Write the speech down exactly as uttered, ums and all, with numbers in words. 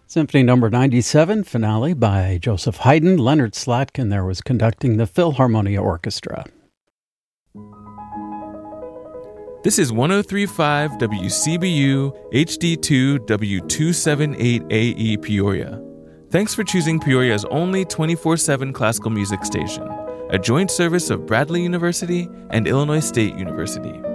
Symphony Number ninety-seven, finale by Joseph Haydn. Leonard Slatkin there was conducting the Philharmonia Orchestra. This is one oh three point five W C B U H D two W two seventy-eight A E Peoria. Thanks for choosing Peoria's only twenty-four seven classical music station, a joint service of Bradley University and Illinois State University.